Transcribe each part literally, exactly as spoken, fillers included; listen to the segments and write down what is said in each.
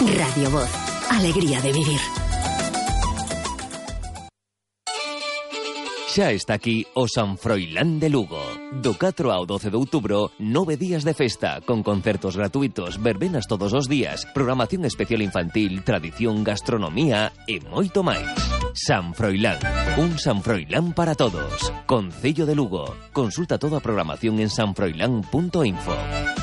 Radio Voz, alegría de vivir. Xa está aquí o San Froilán de Lugo. Do catro ao doce de outubro, nove días de festa, con concertos gratuitos, verbenas todos os días, programación especial infantil, tradición, gastronomía e moito máis. San Froilán, un San Froilán para todos. Concello de Lugo. Consulta toda a programación en san froilán punto info.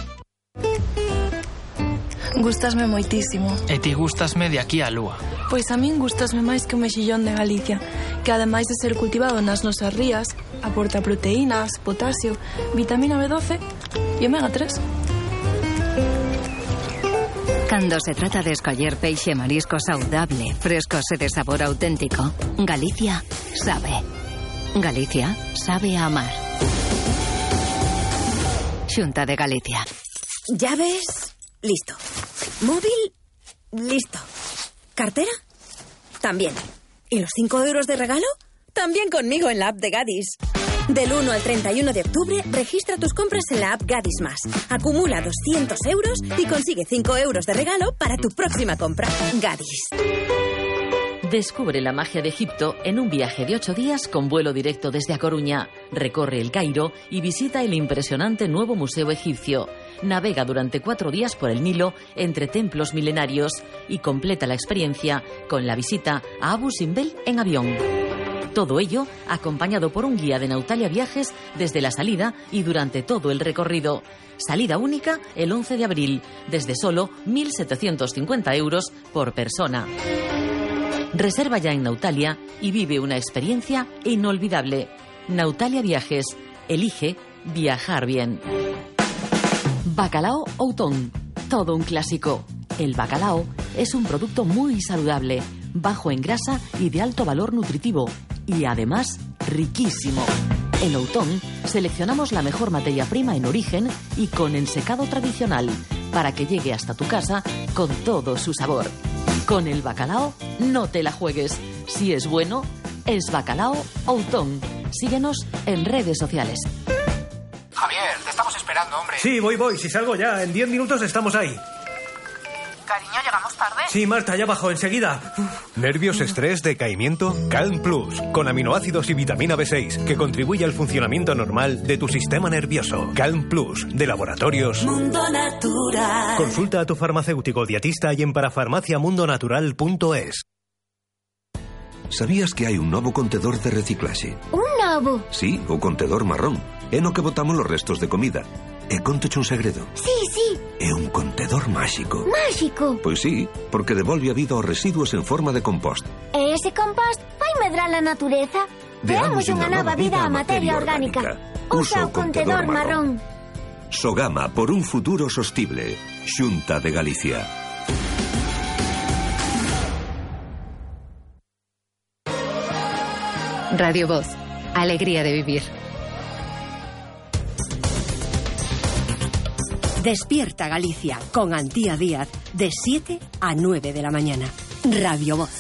Gústasme moitísimo. E ti gústasme de aquí á lúa. Pois a min gústasme máis que o mexillón de Galicia, que ademais de ser cultivado nas nosas rías, aporta proteínas, potasio, vitamina B doce e omega tres. Cando se trata de escoller peixe e marisco saudable, frescos e de sabor auténtico, Galicia sabe. Galicia sabe a amar. Xunta de Galicia. Llaves, listo. Móvil, listo. ¿Cartera? También. ¿Y los cinco euros de regalo? También conmigo en la app de Gadis. Del uno al treinta y uno de octubre, registra tus compras en la app Gadis Más. Acumula doscientos euros y consigue cinco euros de regalo para tu próxima compra. Gadis. Descubre la magia de Egipto en un viaje de ocho días con vuelo directo desde A Coruña. Recorre el Cairo y visita el impresionante nuevo Museo Egipcio. Navega durante cuatro días por el Nilo entre templos milenarios y completa la experiencia con la visita a Abu Simbel en avión. Todo ello acompañado por un guía de Nautalia Viajes desde la salida y durante todo el recorrido. Salida única el once de abril, desde solo mil setecientos cincuenta euros por persona. Reserva ya en Nautalia y vive una experiencia inolvidable. Nautalia Viajes. Elige viajar bien. Bacalao Outón. Todo un clásico. El bacalao es un producto muy saludable, bajo en grasa y de alto valor nutritivo. Y además, riquísimo. En Outón seleccionamos la mejor materia prima en origen y con ensecado tradicional, para que llegue hasta tu casa con todo su sabor. Con el bacalao, no te la juegues. Si es bueno, es Bacalao Outón. Síguenos en redes sociales. Javier, te estamos esperando, hombre. Sí, voy, voy. Si salgo ya, en diez minutos estamos ahí. Cariño, ¿llegamos tarde? Sí, Marta, ya bajo, enseguida. ¿Nervios, estrés, decaimiento? Calm Plus, con aminoácidos y vitamina B seis, que contribuye al funcionamiento normal de tu sistema nervioso. Calm Plus, de Laboratorios Mundo Natural. Consulta a tu farmacéutico dietista y en parafarmacia mundo natural punto es. Sabías que hai un novo contedor de reciclaxe? Un novo? Sí, o contedor marrón. É no que botamos os restos de comida. E contoche un segredo. Sí, sí. É un contedor máxico. Máxico? Pois sí, porque devolve a vida aos residuos en forma de compost. E ese compost vai medrar a natureza? Deamos unha nova vida á materia orgánica. Usa o contedor marrón. Sogama por un futuro sostible. Xunta de Galicia. Radio Voz, alegría de vivir. Despierta Galicia con Antía Díaz de siete a nueve de la mañana. Radio Voz.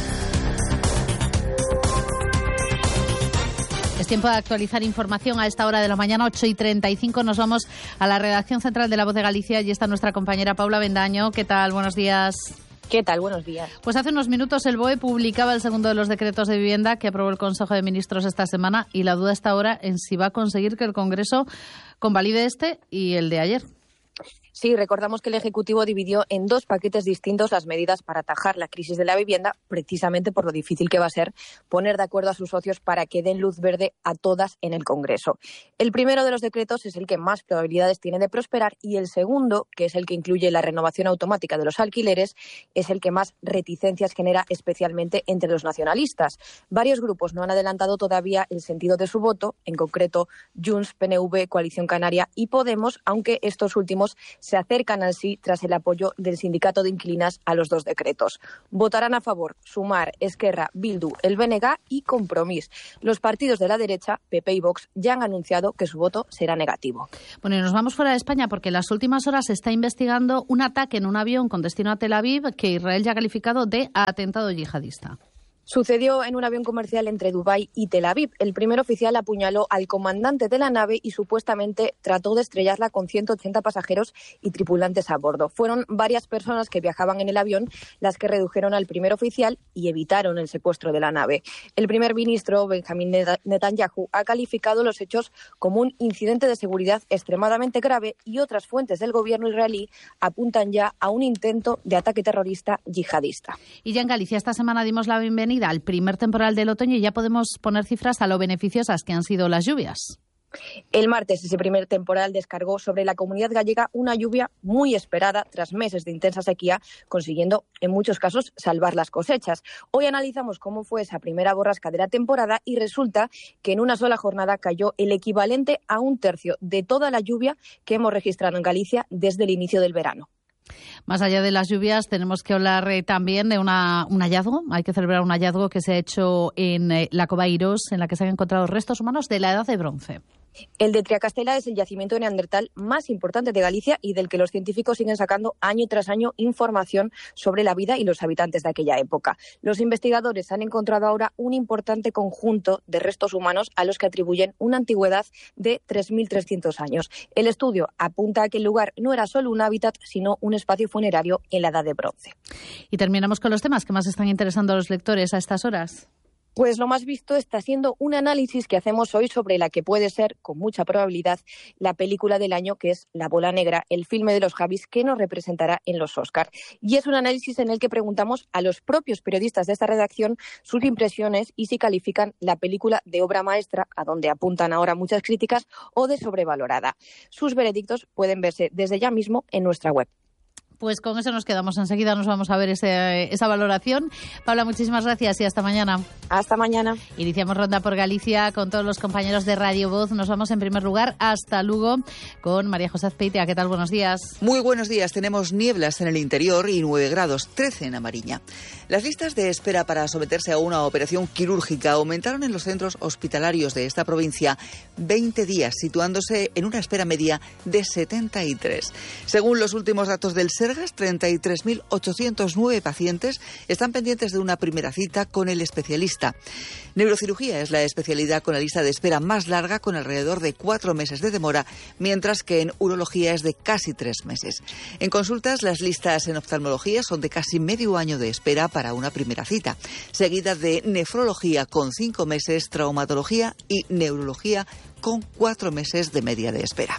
Es tiempo de actualizar información a esta hora de la mañana, ocho y treinta y cinco. Nos vamos a la redacción central de La Voz de Galicia y está nuestra compañera Paula Bendaño. ¿Qué tal? Buenos días. ¿Qué tal? Buenos días. Pues hace unos minutos el B O E publicaba el segundo de los decretos de vivienda que aprobó el Consejo de Ministros esta semana y la duda está ahora en si va a conseguir que el Congreso convalide este y el de ayer. Sí, recordamos que el Ejecutivo dividió en dos paquetes distintos las medidas para atajar la crisis de la vivienda, precisamente por lo difícil que va a ser poner de acuerdo a sus socios para que den luz verde a todas en el Congreso. El primero de los decretos es el que más probabilidades tiene de prosperar y el segundo, que es el que incluye la renovación automática de los alquileres, es el que más reticencias genera, especialmente entre los nacionalistas. Varios grupos no han adelantado todavía el sentido de su voto, en concreto Junts, P N V, Coalición Canaria y Podemos, aunque estos últimos se acercan al sí tras el apoyo del Sindicato de Inquilinas a los dos decretos. Votarán a favor Sumar, Esquerra, Bildu, el B N G y Compromís. Los partidos de la derecha, P P y Vox, ya han anunciado que su voto será negativo. Bueno, y nos vamos fuera de España porque en las últimas horas se está investigando un ataque en un avión con destino a Tel Aviv que Israel ya ha calificado de atentado yihadista. Sucedió en un avión comercial entre Dubái y Tel Aviv. El primer oficial apuñaló al comandante de la nave y supuestamente trató de estrellarla con ciento ochenta pasajeros y tripulantes a bordo. Fueron varias personas que viajaban en el avión las que redujeron al primer oficial y evitaron el secuestro de la nave. El primer ministro, Benjamín Netanyahu, ha calificado los hechos como un incidente de seguridad extremadamente grave y otras fuentes del gobierno israelí apuntan ya a un intento de ataque terrorista yihadista. Y ya en Galicia esta semana dimos la bienvenida al primer temporal del otoño y ya podemos poner cifras a lo beneficiosas que han sido las lluvias. El martes ese primer temporal descargó sobre la comunidad gallega una lluvia muy esperada tras meses de intensa sequía, consiguiendo en muchos casos salvar las cosechas. Hoy analizamos cómo fue esa primera borrasca de la temporada y resulta que en una sola jornada cayó el equivalente a un tercio de toda la lluvia que hemos registrado en Galicia desde el inicio del verano. Más allá de las lluvias, tenemos que hablar eh, también de una, un hallazgo. Hay que celebrar un hallazgo que se ha hecho en eh, la Cova Irós, en la que se han encontrado restos humanos de la Edad de Bronce. El de Triacastela es el yacimiento neandertal más importante de Galicia y del que los científicos siguen sacando año tras año información sobre la vida y los habitantes de aquella época. Los investigadores han encontrado ahora un importante conjunto de restos humanos a los que atribuyen una antigüedad de tres mil trescientos años. El estudio apunta a que el lugar no era solo un hábitat, sino un espacio funerario en la Edad de Bronce. Y terminamos con los temas que más están interesando a los lectores a estas horas. Pues lo más visto está siendo un análisis que hacemos hoy sobre la que puede ser, con mucha probabilidad, la película del año, que es La Bola Negra, el filme de los Javis que nos representará en los Oscar. Y es un análisis en el que preguntamos a los propios periodistas de esta redacción sus impresiones y si califican la película de obra maestra, a donde apuntan ahora muchas críticas, o de sobrevalorada. Sus veredictos pueden verse desde ya mismo en nuestra web. Pues con eso nos quedamos. Enseguida nos vamos a ver ese, esa valoración. Paula, muchísimas gracias y hasta mañana. Hasta mañana. Iniciamos ronda por Galicia con todos los compañeros de Radio Voz. Nos vamos en primer lugar hasta Lugo con María José Azpeitia. ¿Qué tal? Buenos días. Muy buenos días. Tenemos nieblas en el interior y nueve grados, trece en Amariña. Las listas de espera para someterse a una operación quirúrgica aumentaron en los centros hospitalarios de esta provincia veinte días, situándose en una espera media de setenta y tres. Según los últimos datos del S E R treinta y tres mil ochocientos nueve pacientes están pendientes de una primera cita con el especialista. Neurocirugía es la especialidad con la lista de espera más larga, con alrededor de cuatro meses de demora, mientras que en urología es de casi tres meses. En consultas, las listas en oftalmología son de casi medio año de espera para una primera cita, seguida de nefrología con cinco meses, traumatología y neurología con cuatro meses de media de espera.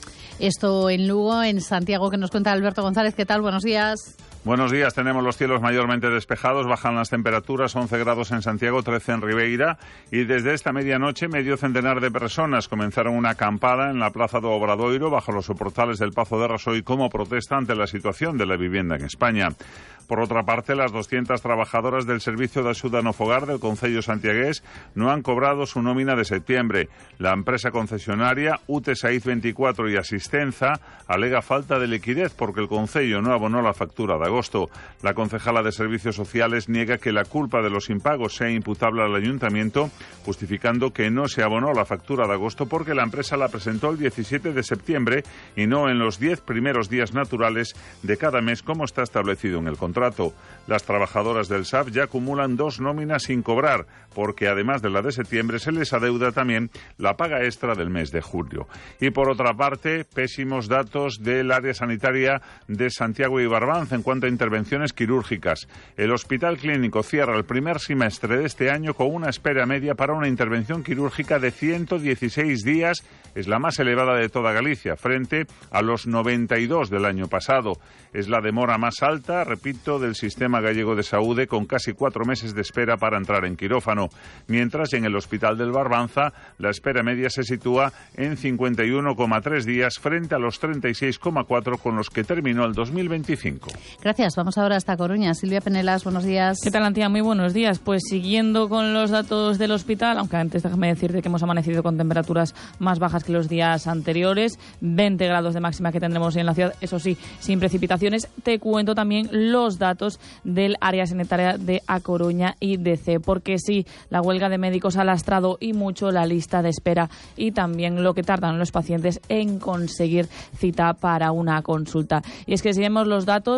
Esto en Lugo, en Santiago, que nos cuenta Alberto González. ¿Qué tal? Buenos días. Buenos días, tenemos los cielos mayormente despejados, bajan las temperaturas, once grados en Santiago, trece en Ribeira, y desde esta medianoche medio centenar de personas comenzaron una acampada en la Plaza do Obradoiro bajo los soportales del Pazo de Rasoy como protesta ante la situación de la vivienda en España. Por otra parte, las doscientas trabajadoras del Servicio de Axuda no Fogar del Concello santiagués no han cobrado su nómina de septiembre. La empresa concesionaria U T E Saiz veinticuatro y Asistenza alega falta de liquidez porque el Concello no abonó la factura de agosto. La concejala de Servicios Sociales niega que la culpa de los impagos sea imputable al ayuntamiento, justificando que no se abonó la factura de agosto porque la empresa la presentó el diecisiete de septiembre y no en los diez primeros días naturales de cada mes, como está establecido en el contrato. Las trabajadoras del S A F ya acumulan dos nóminas sin cobrar, porque además de la de septiembre se les adeuda también la paga extra del mes de julio. Y por otra parte, pésimos datos del área sanitaria de Santiago y Barbanza en cuanto a intervenciones quirúrgicas. El Hospital Clínico cierra el primer semestre de este año con una espera media para una intervención quirúrgica de ciento dieciséis días. Es la más elevada de toda Galicia, frente a los noventa y dos del año pasado. Es la demora más alta, repito, del sistema gallego de saúde, con casi cuatro meses de espera para entrar en quirófano. Mientras, en el Hospital del Barbanza, la espera media se sitúa en cincuenta y uno coma tres días frente a los treinta y seis coma cuatro con los que terminó el dos mil veinticinco. Gracias. Vamos ahora hasta Coruña. Silvia Penelas, buenos días. ¿Qué tal, Antía? Muy buenos días. Pues siguiendo con los datos del hospital, aunque antes déjame decirte que hemos amanecido con temperaturas más bajas que los días anteriores, veinte grados de máxima que tendremos en la ciudad, eso sí, sin precipitaciones. Te cuento también los datos del área sanitaria de A Coruña y D C, porque sí, la huelga de médicos ha lastrado y mucho la lista de espera y también lo que tardan los pacientes en conseguir cita para una consulta. Y es que si vemos los datos, Antía,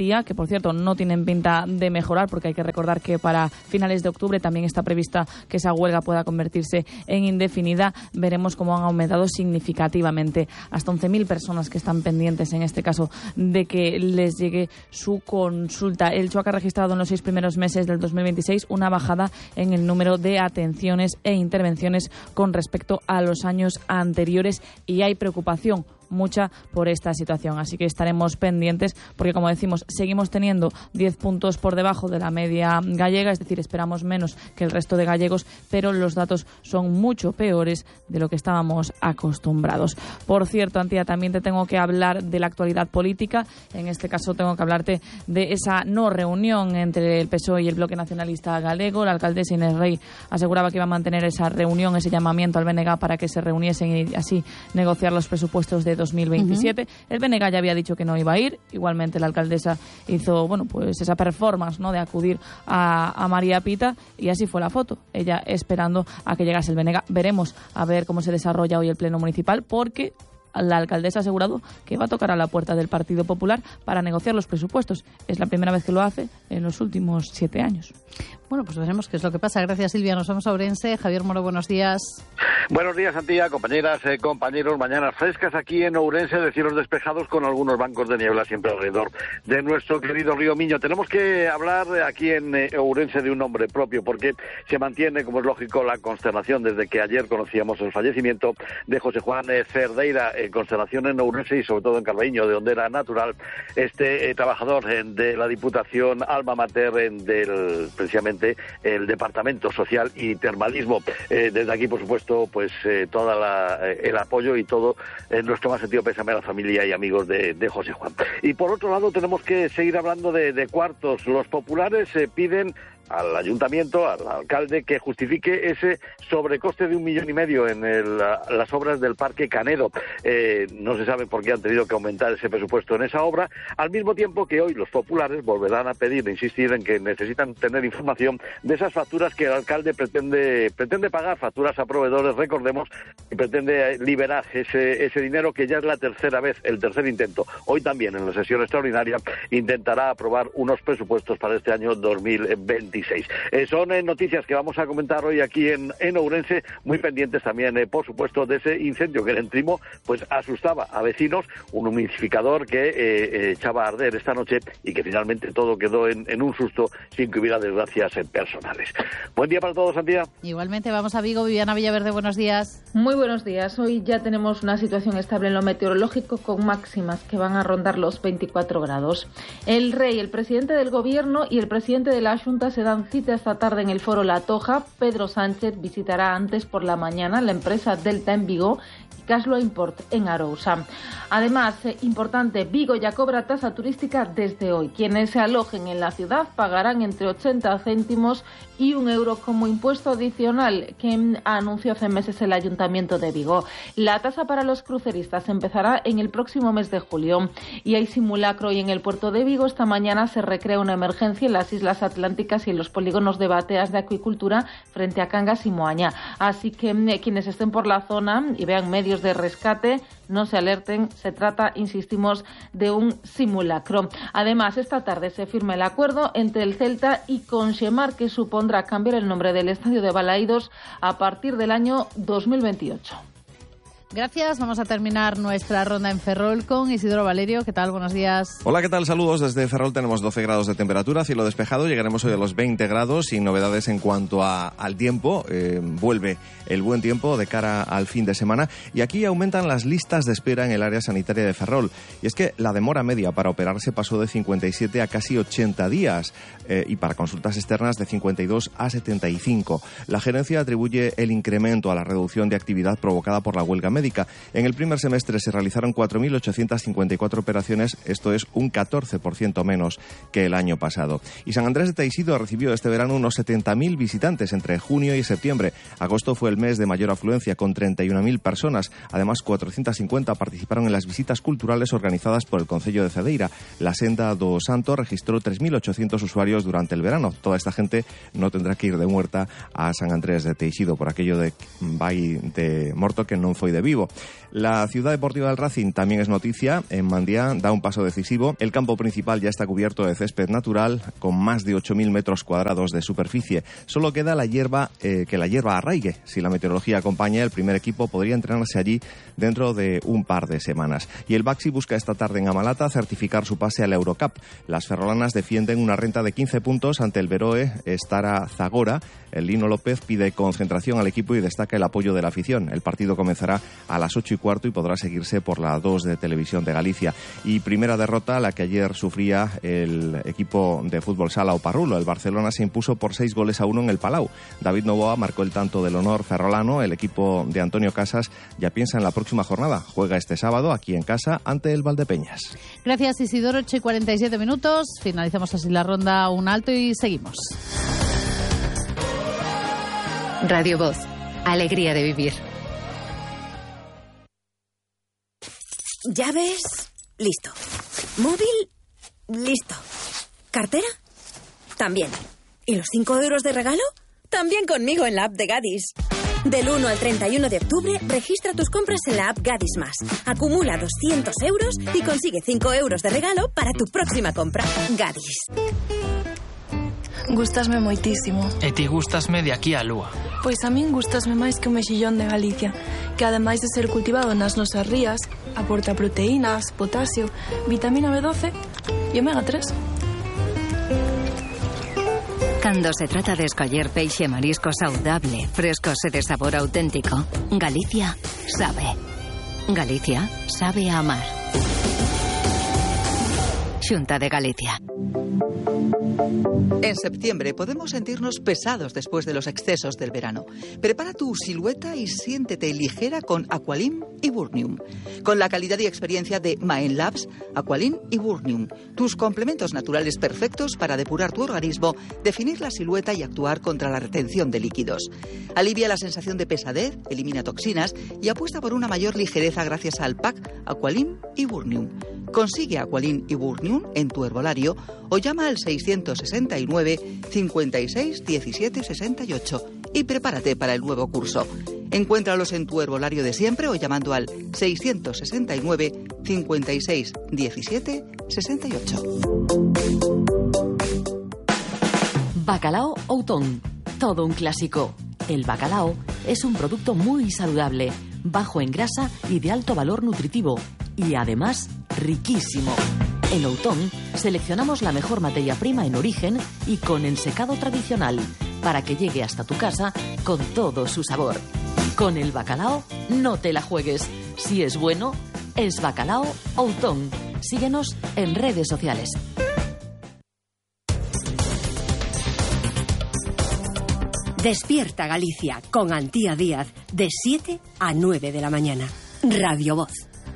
Antía, que por cierto no tienen pinta de mejorar, porque hay que recordar que para finales de octubre también está prevista que esa huelga pueda convertirse en indefinida. Veremos cómo han aumentado significativamente, hasta once mil personas que están pendientes en este caso de que les llegue su consulta. El Chuac ha registrado en los seis primeros meses del dos mil veintiséis una bajada en el número de atenciones e intervenciones con respecto a los años anteriores, y hay preocupación mucha por esta situación, así que estaremos pendientes porque, como decimos, seguimos teniendo diez puntos por debajo de la media gallega, es decir, esperamos menos que el resto de gallegos, pero los datos son mucho peores de lo que estábamos acostumbrados. Por cierto, Antía, también te tengo que hablar de la actualidad política. En este caso tengo que hablarte de esa no reunión entre el P S O E y el Bloque Nacionalista Galego. La alcaldesa Inés Rey aseguraba que iba a mantener esa reunión, ese llamamiento al B N G para que se reuniesen y así negociar los presupuestos de dos mil veintisiete. Uh-huh. El B N G ya había dicho que no iba a ir. Igualmente la alcaldesa hizo, bueno, pues esa performance, ¿no?, de acudir a, a María Pita, y así fue la foto. Ella esperando a que llegase el B N G. Veremos a ver cómo se desarrolla hoy el pleno municipal, porque la alcaldesa ha asegurado que va a tocar a la puerta del Partido Popular para negociar los presupuestos. Es la primera vez que lo hace en los últimos siete años. Bueno, pues veremos qué es lo que pasa. Gracias, Silvia. Nos vamos a Ourense. Javier Moro, buenos días. Buenos días, Antía, compañeras, eh, compañeros. Mañanas frescas aquí en Ourense, de cielos despejados con algunos bancos de niebla siempre alrededor de nuestro querido río Miño. Tenemos que hablar aquí en eh, Ourense de un nombre propio, porque se mantiene, como es lógico, la consternación desde que ayer conocíamos el fallecimiento de José Juan eh, Cerdeira, eh, consternación en Ourense y sobre todo en Carballiño, de donde era natural este eh, trabajador eh, de la Diputación, alma mater eh, del, precisamente, el Departamento Social y Termalismo. Eh, desde aquí, por supuesto, pues eh, todo eh, el apoyo y todo eh, nuestro más sentido pésame a la familia y amigos de, de José Juan. Y por otro lado, tenemos que seguir hablando de, de cuartos. Los populares eh, piden al ayuntamiento, al alcalde, que justifique ese sobrecoste de un millón y medio en el, las obras del Parque Canedo. Eh, no se sabe por qué han tenido que aumentar ese presupuesto en esa obra, al mismo tiempo que hoy los populares volverán a pedir, e insistir en que necesitan tener información de esas facturas que el alcalde pretende pretende pagar, facturas a proveedores, recordemos, y pretende liberar ese, ese dinero, que ya es la tercera vez, el tercer intento. Hoy también, en la sesión extraordinaria, intentará aprobar unos presupuestos para este año dos mil veintiséis. Eh, son eh, noticias que vamos a comentar hoy aquí en, en Ourense, muy pendientes también, eh, por supuesto, de ese incendio que en Entrimo pues asustaba a vecinos, un humidificador que eh, eh, echaba a arder esta noche y que finalmente todo quedó en, en un susto sin que hubiera desgracias eh, personales. Buen día para todos, Antía. Igualmente, vamos a Vigo. Viviana Villaverde, buenos días. Muy buenos días. Hoy ya tenemos una situación estable en lo meteorológico, con máximas que van a rondar los veinticuatro grados. El rey, el presidente del gobierno y el presidente de la Junta se dan cita esta tarde en el Foro La Toja. Pedro Sánchez visitará antes por la mañana la empresa Delta en Vigo y Caslo Import en Arousa. Además, eh, importante, Vigo ya cobra tasa turística desde hoy. Quienes se alojen en la ciudad pagarán entre ochenta céntimos y un euro como impuesto adicional, que anunció hace meses el Ayuntamiento de Vigo. La tasa para los cruceristas empezará en el próximo mes de julio y hay simulacro hoy en el puerto de Vigo. Esta mañana se recrea una emergencia en las Islas Atlánticas y en los polígonos de bateas de acuicultura frente a Cangas y Moaña. Así que eh, quienes estén por la zona y vean medios de rescate, no se alerten, se trata, insistimos, de un simulacro. Además, esta tarde se firma el acuerdo entre el Celta y Conxemar, que supondrá cambiar el nombre del estadio de Balaídos a partir del año dos mil veintiocho. Gracias. Vamos a terminar nuestra ronda en Ferrol con Isidoro Valerio. ¿Qué tal? Buenos días. Hola, ¿qué tal? Saludos. Desde Ferrol tenemos doce grados de temperatura, cielo despejado. Llegaremos hoy a los veinte grados, sin novedades en cuanto a, al tiempo. Eh, vuelve el buen tiempo de cara al fin de semana. Y aquí aumentan las listas de espera en el área sanitaria de Ferrol. Y es que la demora media para operarse pasó de cincuenta y siete a casi ochenta días. Eh, y para consultas externas de cincuenta y dos a setenta y cinco. La gerencia atribuye el incremento a la reducción de actividad provocada por la huelga médica. En el primer semestre se realizaron cuatro mil ochocientas cincuenta y cuatro operaciones, esto es un catorce por ciento menos que el año pasado. Y San Andrés de Teixido recibió este verano unos setenta mil visitantes entre junio y septiembre. Agosto fue el mes de mayor afluencia, con treinta y una mil personas. Además, cuatrocientas cincuenta participaron en las visitas culturales organizadas por el Concello de Cedeira. La Senda do Santo registró tres mil ochocientos usuarios durante el verano. Toda esta gente no tendrá que ir de muerta a San Andrés de Teixido por aquello de vai de morto que non foi de Vivo. La ciudad deportiva del Racing también es noticia. En Mandía da un paso decisivo. El campo principal ya está cubierto de césped natural con más de ocho mil metros cuadrados de superficie. Solo queda la hierba, eh, que la hierba arraigue. Si la meteorología acompaña, el primer equipo podría entrenarse allí dentro de un par de semanas. Y el Baxi busca esta tarde en Amalata certificar su pase a la Eurocup. Las ferrolanas defienden una renta de quince puntos ante el Veroe Stara Zagora. El Lino López pide concentración al equipo y destaca el apoyo de la afición. El partido comenzará a las ocho y cuarto y podrá seguirse por la dos de Televisión de Galicia. Y primera derrota, la que ayer sufría el equipo de fútbol sala Oparrulo. El Barcelona se impuso por seis goles a uno en el Palau. David Novoa marcó el tanto del honor ferrolano. El equipo de Antonio Casas ya piensa en la próxima jornada. Juega este sábado aquí en casa ante el Valdepeñas. Gracias, Isidoro. ocho y cuarenta y siete minutos. Finalizamos así la ronda, un alto y seguimos. Radio Voz. Alegría de vivir. Llaves, listo. Móvil, listo. ¿Cartera? También. ¿Y los cinco euros de regalo? También conmigo en la app de Gadis. Del uno al treinta y uno de octubre, registra tus compras en la app Gadis Más. Acumula doscientos euros y consigue cinco euros de regalo para tu próxima compra. Gadis. Gustasme moitísimo. E ti gustasme de aquí á lúa. Pois a min gustasme máis que o mexillón de Galicia, que ademais de ser cultivado nas nosas rías, aporta proteínas, potasio, vitamina B doce e omega tres. Cando se trata de escoller peixe e marisco saudable, frescos e de sabor auténtico, Galicia sabe. Galicia sabe a amar. Xunta de Galicia. En septiembre podemos sentirnos pesados después de los excesos del verano. Prepara tu silueta y siéntete ligera con Aqualim y Burnium. Con la calidad y experiencia de Maen Labs, Aqualim y Burnium, tus complementos naturales perfectos para depurar tu organismo, definir la silueta y actuar contra la retención de líquidos. Alivia la sensación de pesadez, elimina toxinas y apuesta por una mayor ligereza gracias al pack Aqualim y Burnium. Consigue Aqualim y Burnium en tu herbolario o llama al seiscientos sesenta y nueve, cincuenta y seis, diecisiete, sesenta y ocho y prepárate para el nuevo curso. Encuéntralos en tu herbolario de siempre o llamando al seiscientos sesenta y nueve, cincuenta y seis, diecisiete, sesenta y ocho. Bacalao Outón. Todo un clásico. El bacalao es un producto muy saludable, bajo en grasa y de alto valor nutritivo. Y además, riquísimo. En Outón seleccionamos la mejor materia prima en origen y con ensecado tradicional para que llegue hasta tu casa con todo su sabor. Con el bacalao no te la juegues. Si es bueno, es Bacalao Outón. Síguenos en redes sociales. Despierta Galicia con Antía Díaz de siete a nueve de la mañana. Radio Voz.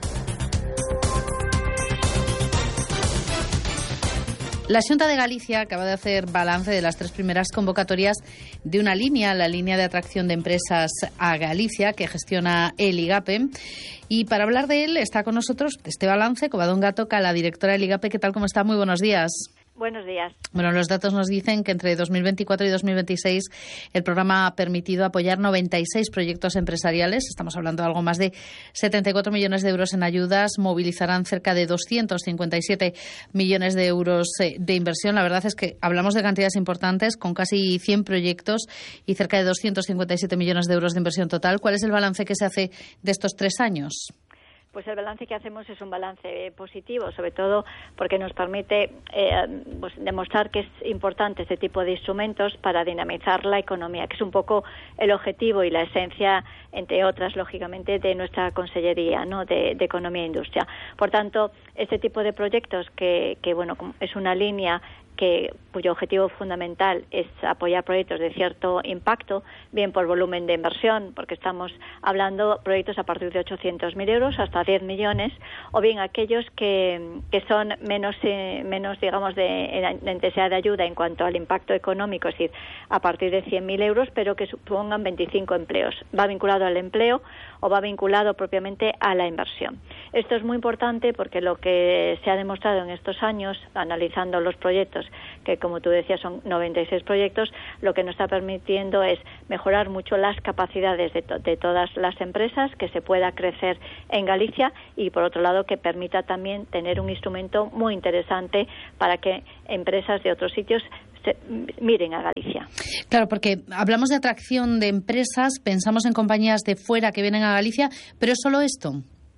La Xunta de Galicia acaba de hacer balance de las tres primeras convocatorias de una línea, la línea de atracción de empresas a Galicia, que gestiona el IGAPE. Y para hablar de él está con nosotros, de este balance, Covadonga Toca, la directora del IGAPE. ¿Qué tal? ¿Cómo está? Muy buenos días. Buenos días. Bueno, los datos nos dicen que entre dos mil veinticuatro y dos mil veintiséis el programa ha permitido apoyar noventa y seis proyectos empresariales. Estamos hablando de algo más de setenta y cuatro millones de euros en ayudas. Movilizarán cerca de doscientos cincuenta y siete millones de euros de inversión. La verdad es que hablamos de cantidades importantes, con casi cien proyectos y cerca de doscientos cincuenta y siete millones de euros de inversión total. ¿Cuál es el balance que se hace de estos tres años? Pues el balance que hacemos es un balance positivo, sobre todo porque nos permite eh, pues demostrar que es importante este tipo de instrumentos para dinamizar la economía, que es un poco el objetivo y la esencia, entre otras, lógicamente, de nuestra Consellería, ¿no?, de, de Economía e Industria. Por tanto, este tipo de proyectos que, que bueno, es una línea que cuyo objetivo fundamental es apoyar proyectos de cierto impacto, bien por volumen de inversión, porque estamos hablando de proyectos a partir de ochocientos mil euros hasta diez millones, o bien aquellos que, que son menos, eh, menos digamos, de, de intensidad de ayuda en cuanto al impacto económico, es decir, a partir de cien mil euros, pero que supongan veinticinco empleos. Va vinculado al empleo o va vinculado propiamente a la inversión. Esto es muy importante porque lo que se ha demostrado en estos años, analizando los proyectos que como tú decías son noventa y seis proyectos, lo que nos está permitiendo es mejorar mucho las capacidades de, to de todas las empresas, que se pueda crecer en Galicia y por otro lado que permita también tener un instrumento muy interesante para que empresas de otros sitios se, miren a Galicia. Claro, porque hablamos de atracción de empresas, pensamos en compañías de fuera que vienen a Galicia, pero ¿es solo esto?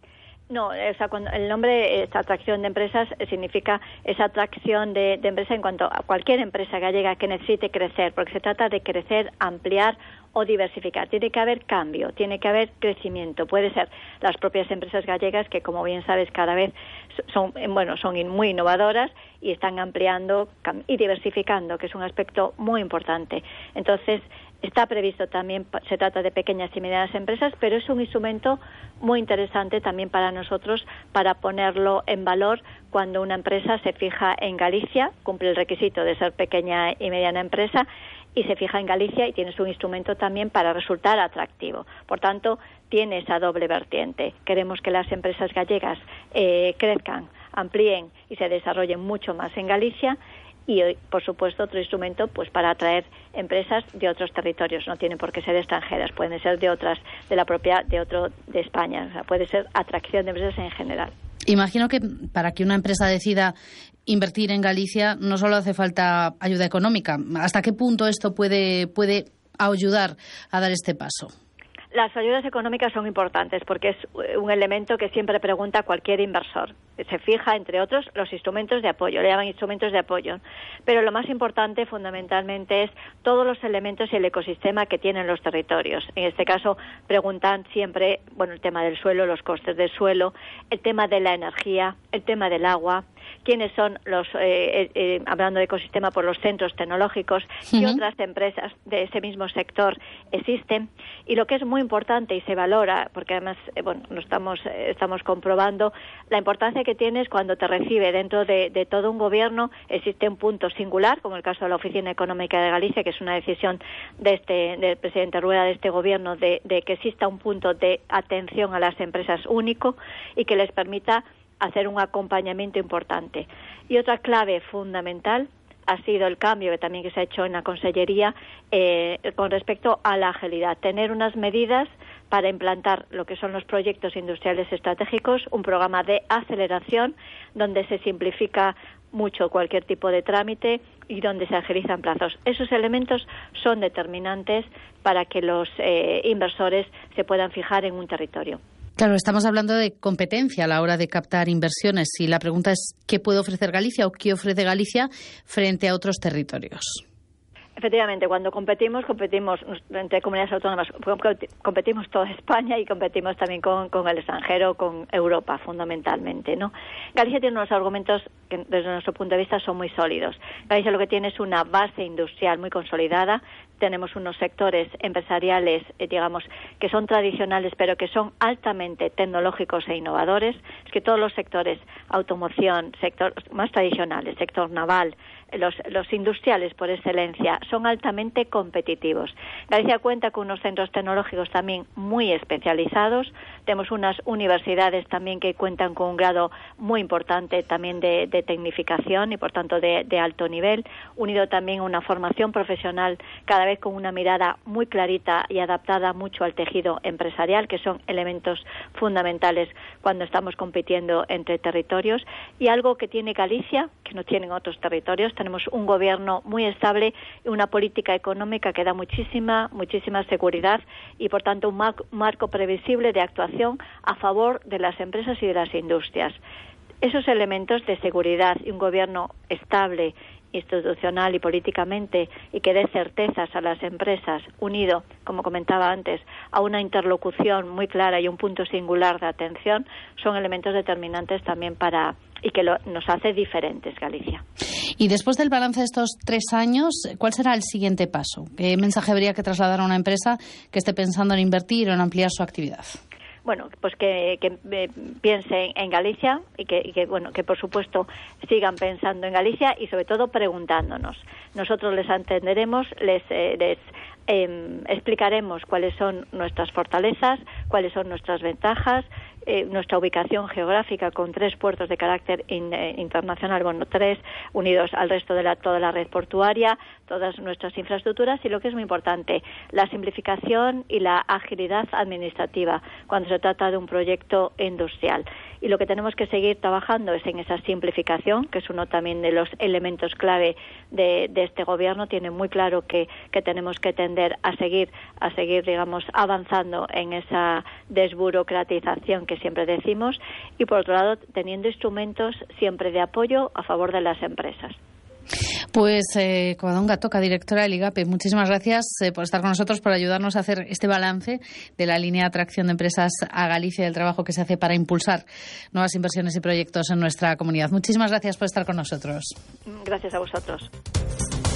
No, o sea, cuando el nombre, esta atracción de empresas, significa esa atracción de, de empresa en cuanto a cualquier empresa gallega que necesite crecer, porque se trata de crecer, ampliar o diversificar. Tiene que haber cambio, tiene que haber crecimiento. Puede ser las propias empresas gallegas que, como bien sabes, cada vez son, bueno, son muy innovadoras y están ampliando y diversificando, que es un aspecto muy importante. Entonces, está previsto también, se trata de pequeñas y medianas empresas, pero es un instrumento muy interesante también para nosotros para ponerlo en valor cuando una empresa se fija en Galicia, cumple el requisito de ser pequeña y mediana empresa y se fija en Galicia y tienes un instrumento también para resultar atractivo. Por tanto, tiene esa doble vertiente. Queremos que las empresas gallegas eh, crezcan, amplíen y se desarrollen mucho más en Galicia. Y, por supuesto, otro instrumento pues para atraer empresas de otros territorios. No tienen por qué ser extranjeras, pueden ser de otras, de la propia, de otro, de España. O sea, puede ser atracción de empresas en general. Imagino que para que una empresa decida invertir en Galicia no solo hace falta ayuda económica. ¿Hasta qué punto esto puede, puede ayudar a dar este paso? Las ayudas económicas son importantes porque es un elemento que siempre pregunta cualquier inversor. Se fija, entre otros, los instrumentos de apoyo, le llaman instrumentos de apoyo. Pero lo más importante, fundamentalmente, es todos los elementos y el ecosistema que tienen los territorios. En este caso, preguntan siempre, bueno, el tema del suelo, los costes del suelo, el tema de la energía, el tema del agua, quiénes son los, eh, eh, hablando de ecosistema, por los centros tecnológicos, uh-huh. qué otras empresas de ese mismo sector existen. Y lo que es muy importante y se valora, porque además, eh, bueno, lo estamos, eh, estamos comprobando, la importancia que tienes cuando te recibe dentro de, de todo un gobierno, existe un punto singular, como el caso de la Oficina Económica de Galicia, que es una decisión de este, del presidente Rueda de este gobierno, de, de que exista un punto de atención a las empresas único y que les permita hacer un acompañamiento importante. Y otra clave fundamental ha sido el cambio que también que se ha hecho en la Consellería eh, con respecto a la agilidad. Tener unas medidas para implantar lo que son los proyectos industriales estratégicos, un programa de aceleración donde se simplifica mucho cualquier tipo de trámite y donde se agilizan plazos. Esos elementos son determinantes para que los eh, inversores se puedan fijar en un territorio. Claro, estamos hablando de competencia a la hora de captar inversiones y la pregunta es ¿qué puede ofrecer Galicia o qué ofrece Galicia frente a otros territorios? Efectivamente, cuando competimos, competimos entre comunidades autónomas, competimos toda España y competimos también con, con el extranjero, con Europa, fundamentalmente, ¿no? Galicia tiene unos argumentos que, desde nuestro punto de vista, son muy sólidos. Galicia lo que tiene es una base industrial muy consolidada. Tenemos unos sectores empresariales, eh, digamos, que son tradicionales, pero que son altamente tecnológicos e innovadores. Es que todos los sectores, automoción, sector más tradicionales, sector naval, los, los industriales por excelencia, son altamente competitivos. Galicia cuenta con unos centros tecnológicos también muy especializados. Tenemos unas universidades también que cuentan con un grado muy importante también de, de tecnificación y, por tanto, de, de alto nivel, unido también a una formación profesional cada vez con una mirada muy clarita y adaptada mucho al tejido empresarial, que son elementos fundamentales cuando estamos compitiendo entre territorios. Y algo que tiene Galicia, que no tienen otros territorios, tenemos un gobierno muy estable y una política económica que da muchísima, muchísima seguridad y, por tanto, un marco previsible de actuación a favor de las empresas y de las industrias. Esos elementos de seguridad y un gobierno estable, institucional y políticamente, y que dé certezas a las empresas, unido, como comentaba antes, a una interlocución muy clara y un punto singular de atención, son elementos determinantes también para y que lo, nos hace diferentes Galicia. Y después del balance de estos tres años, ¿cuál será el siguiente paso? ¿Qué mensaje habría que trasladar a una empresa que esté pensando en invertir o en ampliar su actividad? Bueno, pues que, que eh, piensen en Galicia y que, y que, bueno, que por supuesto sigan pensando en Galicia y sobre todo preguntándonos. Nosotros les atenderemos, les, eh, les eh, explicaremos cuáles son nuestras fortalezas, cuáles son nuestras ventajas, eh, nuestra ubicación geográfica con tres puertos de carácter in, eh, internacional, bueno, tres unidos al resto de la, toda la red portuaria, todas nuestras infraestructuras y lo que es muy importante, la simplificación y la agilidad administrativa cuando se trata de un proyecto industrial. Y lo que tenemos que seguir trabajando es en esa simplificación, que es uno también de los elementos clave de, de este gobierno. Tiene muy claro que, que tenemos que tender a seguir, a seguir, digamos, avanzando en esa desburocratización que siempre decimos y, por otro lado, teniendo instrumentos siempre de apoyo a favor de las empresas. Pues eh, Covadonga Toca, directora del IGAPE, muchísimas gracias eh, por estar con nosotros, por ayudarnos a hacer este balance de la línea de atracción de empresas a Galicia y del trabajo que se hace para impulsar nuevas inversiones y proyectos en nuestra comunidad. Muchísimas gracias por estar con nosotros. Gracias a vosotros.